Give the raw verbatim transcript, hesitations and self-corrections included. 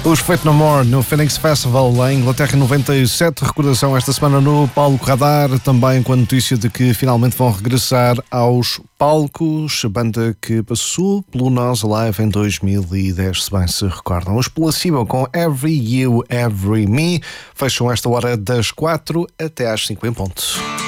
Os Faith No More no Phoenix Festival em Inglaterra em noventa e sete. Recordação esta semana no Palco Radar, também com a notícia de que finalmente vão regressar aos palcos, a banda que passou pelo Nós Alive em dois mil e dez, se bem se recordam. Os Placebo com Every You, Every Me fecham esta hora das quatro até às cinco em ponto.